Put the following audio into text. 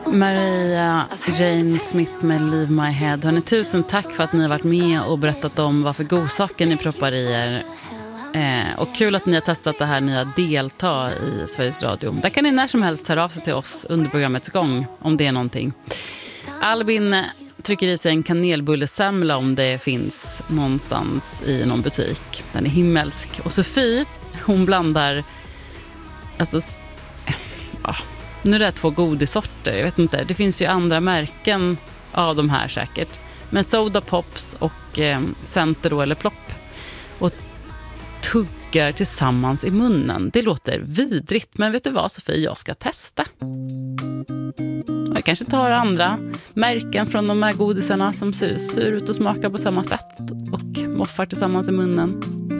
Maria Jane Smith med Leave My Head. Hörrni, tusen tack för att ni har varit med och berättat om vad för godsaker ni proppar i er. Och kul att ni har testat det här nya delta i Sveriges Radio. Där kan ni när som helst höra av sig till oss under programmets gång om det är någonting. Albin trycker i sig en kanelbullesemla om det finns någonstans i någon butik. Den är himmelsk. Och Sofie, hon blandar nu är det 2 godisorter. Jag vet inte, det finns ju andra märken av de här säkert. Men Soda Pops och Center då, eller Plopp. Och tuggar tillsammans i munnen. Det låter vidrigt, men vet du vad Sofie, jag ska testa. Jag kanske tar andra märken från de här godisarna som ser ut och smakar på samma sätt och moffar tillsammans i munnen.